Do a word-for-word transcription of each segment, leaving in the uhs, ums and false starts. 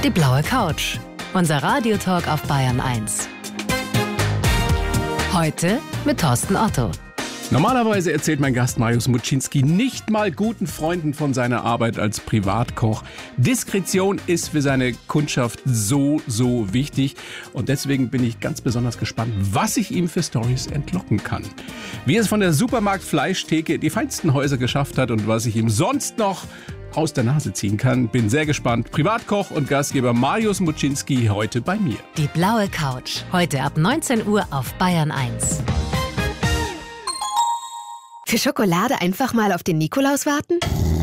Die blaue Couch. Unser Radiotalk auf Bayern eins. Heute mit Thorsten Otto. Normalerweise erzählt mein Gast Mariusz Muczynski nicht mal guten Freunden von seiner Arbeit als Privatkoch. Diskretion ist für seine Kundschaft so, so wichtig. Und deswegen bin ich ganz besonders gespannt, was ich ihm für Storys entlocken kann. Wie es von der Supermarkt-Fleischtheke die feinsten Häuser geschafft hat und was ich ihm sonst noch aus der Nase ziehen kann. Bin sehr gespannt. Privatkoch und Gastgeber Mariusz Muczynski heute bei mir. Die blaue Couch. Heute ab neunzehn Uhr auf Bayern eins. Für Schokolade einfach mal auf den Nikolaus warten?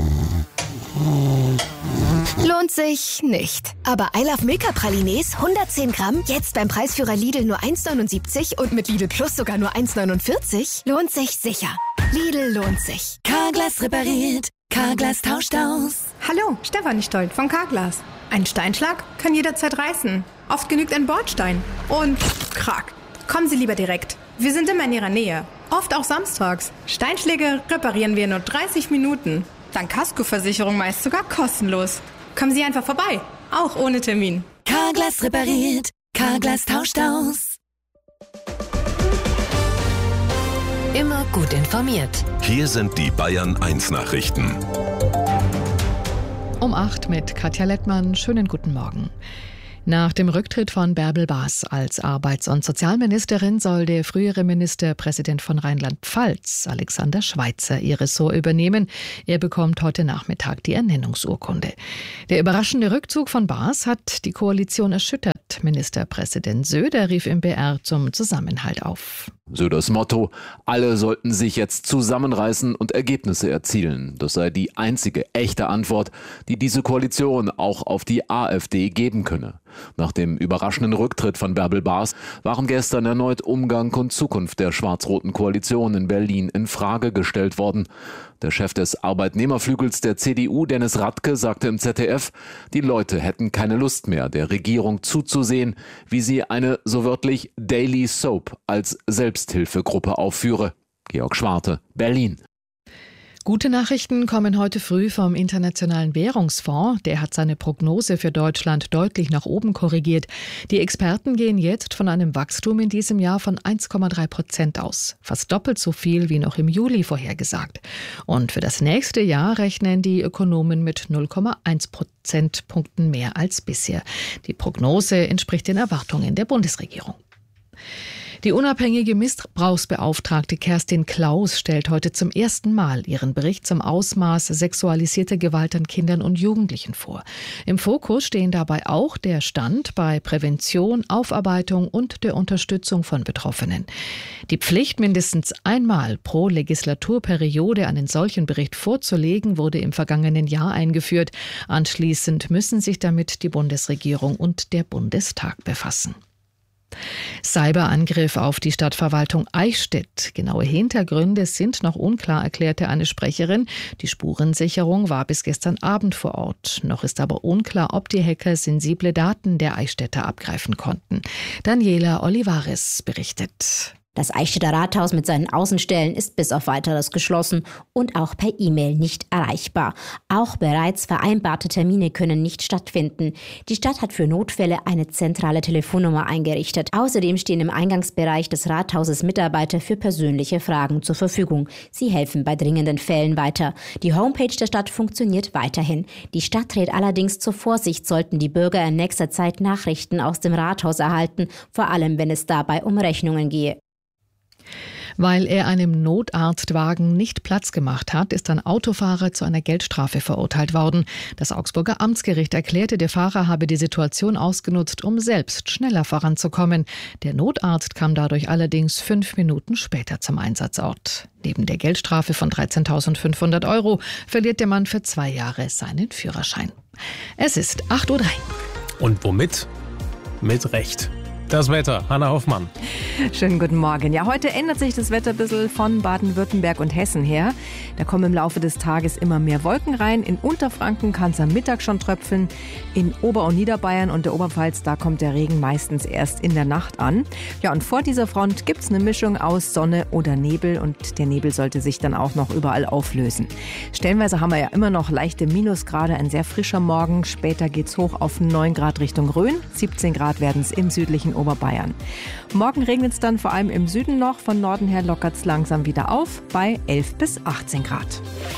Lohnt sich nicht. Aber I Love Milka Pralines hundertzehn Gramm, jetzt beim Preisführer Lidl nur eins neunundsiebzig und mit Lidl Plus sogar nur eins neunundvierzig, lohnt sich sicher. Lidl lohnt sich. Carglass repariert, Carglass tauscht aus. Hallo, Stefanie Stolt von Carglass. Ein Steinschlag kann jederzeit reißen. Oft genügt ein Bordstein. Und krack. Kommen Sie lieber direkt. Wir sind immer in Ihrer Nähe. Oft auch samstags. Steinschläge reparieren wir in nur dreißig Minuten. Dank Kaskoversicherung meist sogar kostenlos. Kommen Sie einfach vorbei. Auch ohne Termin. Carglass repariert, Carglass tauscht aus. Immer gut informiert. Hier sind die Bayern eins Nachrichten. Um acht mit Katja Lettmann. Schönen guten Morgen. Nach dem Rücktritt von Bärbel Baas als Arbeits- und Sozialministerin soll der frühere Ministerpräsident von Rheinland-Pfalz, Alexander Schweitzer, ihr Ressort übernehmen. Er bekommt heute Nachmittag die Ernennungsurkunde. Der überraschende Rückzug von Baas hat die Koalition erschüttert. Ministerpräsident Söder rief im B R zum Zusammenhalt auf. Söders Motto: Alle sollten sich jetzt zusammenreißen und Ergebnisse erzielen. Das sei die einzige echte Antwort, die diese Koalition auch auf die AfD geben könne. Nach dem überraschenden Rücktritt von Bärbel Baas waren gestern erneut Umgang und Zukunft der schwarz-roten Koalition in Berlin in Frage gestellt worden. Der Chef des Arbeitnehmerflügels der C D U, Dennis Radke, sagte im Z D F, die Leute hätten keine Lust mehr, der Regierung zuzusehen, wie sie eine so wörtlich Daily Soap als Selbsthilfegruppe aufführe. Georg Schwarte, Berlin. Gute Nachrichten kommen heute früh vom Internationalen Währungsfonds. Der hat seine Prognose für Deutschland deutlich nach oben korrigiert. Die Experten gehen jetzt von einem Wachstum in diesem Jahr von eins Komma drei Prozent aus. Fast doppelt so viel wie noch im Juli vorhergesagt. Und für das nächste Jahr rechnen die Ökonomen mit null Komma eins Prozentpunkten mehr als bisher. Die Prognose entspricht den Erwartungen der Bundesregierung. Die unabhängige Missbrauchsbeauftragte Kerstin Klaus stellt heute zum ersten Mal ihren Bericht zum Ausmaß sexualisierter Gewalt an Kindern und Jugendlichen vor. Im Fokus stehen dabei auch der Stand bei Prävention, Aufarbeitung und der Unterstützung von Betroffenen. Die Pflicht, mindestens einmal pro Legislaturperiode einen solchen Bericht vorzulegen, wurde im vergangenen Jahr eingeführt. Anschließend müssen sich damit die Bundesregierung und der Bundestag befassen. Cyberangriff auf die Stadtverwaltung Eichstätt. Genaue Hintergründe sind noch unklar, erklärte eine Sprecherin. Die Spurensicherung war bis gestern Abend vor Ort. Noch ist aber unklar, ob die Hacker sensible Daten der Eichstätter abgreifen konnten. Daniela Olivares berichtet. Das Eichstätter Rathaus mit seinen Außenstellen ist bis auf Weiteres geschlossen und auch per E-Mail nicht erreichbar. Auch bereits vereinbarte Termine können nicht stattfinden. Die Stadt hat für Notfälle eine zentrale Telefonnummer eingerichtet. Außerdem stehen im Eingangsbereich des Rathauses Mitarbeiter für persönliche Fragen zur Verfügung. Sie helfen bei dringenden Fällen weiter. Die Homepage der Stadt funktioniert weiterhin. Die Stadt rät allerdings zur Vorsicht, sollten die Bürger in nächster Zeit Nachrichten aus dem Rathaus erhalten, vor allem wenn es dabei um Rechnungen gehe. Weil er einem Notarztwagen nicht Platz gemacht hat, ist ein Autofahrer zu einer Geldstrafe verurteilt worden. Das Augsburger Amtsgericht erklärte, der Fahrer habe die Situation ausgenutzt, um selbst schneller voranzukommen. Der Notarzt kam dadurch allerdings fünf Minuten später zum Einsatzort. Neben der Geldstrafe von dreizehntausendfünfhundert Euro verliert der Mann für zwei Jahre seinen Führerschein. Es ist acht Uhr drei. Und womit? Mit Recht. Das Wetter, Hanna Hoffmann. Schönen guten Morgen. Ja, heute ändert sich das Wetter ein bisschen von Baden-Württemberg und Hessen her. Da kommen im Laufe des Tages immer mehr Wolken rein. In Unterfranken kann es am Mittag schon tröpfeln. In Ober- und Niederbayern und der Oberpfalz, da kommt der Regen meistens erst in der Nacht an. Ja, und vor dieser Front gibt es eine Mischung aus Sonne oder Nebel und der Nebel sollte sich dann auch noch überall auflösen. Stellenweise haben wir ja immer noch leichte Minusgrade, ein sehr frischer Morgen. Später geht's hoch auf neun Grad Richtung Rhön. siebzehn Grad werden es im südlichen Oberbayern. Morgen regnet es dann vor allem im Süden noch. Von Norden her lockert es langsam wieder auf bei elf bis achtzehn Grad.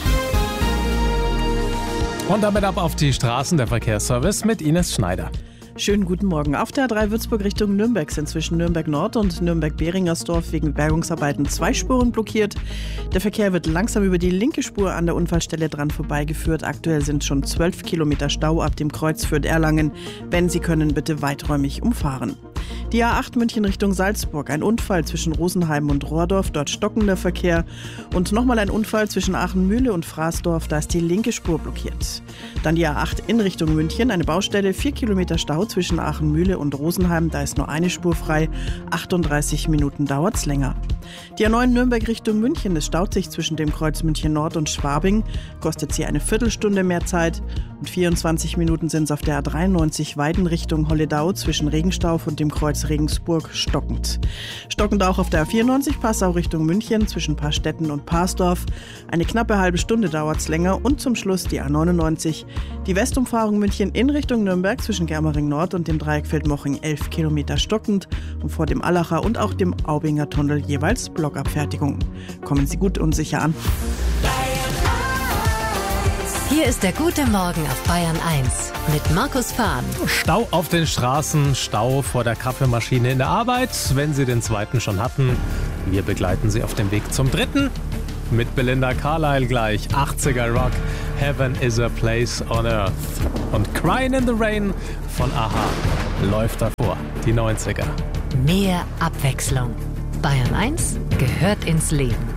Und damit ab auf die Straßen, der Verkehrsservice mit Ines Schneider. Schönen guten Morgen. Auf der A drei Würzburg Richtung Nürnberg sind zwischen Nürnberg Nord und Nürnberg-Beringersdorf wegen Bergungsarbeiten zwei Spuren blockiert. Der Verkehr wird langsam über die linke Spur an der Unfallstelle dran vorbeigeführt. Aktuell sind schon zwölf Kilometer Stau ab dem Kreuz Fürth-Erlangen. Wenn Sie können, bitte weiträumig umfahren. Die A acht München Richtung Salzburg. Ein Unfall zwischen Rosenheim und Rohrdorf, dort stockender Verkehr. Und nochmal ein Unfall zwischen Aachen-Mühle und Fraßdorf, da ist die linke Spur blockiert. Dann die A acht in Richtung München. Eine Baustelle, vier Kilometer Stau zwischen Aachen-Mühle und Rosenheim. Da ist nur eine Spur frei. achtunddreißig Minuten dauert's länger. Die A neun Nürnberg Richtung München. Es staut sich zwischen dem Kreuz München Nord und Schwabing. Kostet sie eine Viertelstunde mehr Zeit. Und vierundzwanzig Minuten sind es auf der A dreiundneunzig Weiden Richtung Holledau zwischen Regenstauf und dem Kreuz Regensburg stockend. Stockend auch auf der A vierundneunzig Passau Richtung München zwischen Paarstetten und Parsdorf. Eine knappe halbe Stunde dauert's länger. Und zum Schluss die A neunundneunzig. Die Westumfahrung München in Richtung Nürnberg zwischen Germering Nord und dem Dreieck Feldmoching elf Kilometer stockend. Und vor dem Allacher und auch dem Aubinger Tunnel jeweils Blockabfertigung. Kommen Sie gut und sicher an. Hier ist der gute Morgen auf Bayern eins mit Markus Fahn. Stau auf den Straßen, Stau vor der Kaffeemaschine in der Arbeit. Wenn Sie den zweiten schon hatten, wir begleiten Sie auf dem Weg zum dritten. Mit Belinda Carlisle gleich, achtziger Rock, Heaven is a Place on Earth. Und Crying in the Rain von Aha läuft davor, die neunziger. Mehr Abwechslung. Bayern eins gehört ins Leben.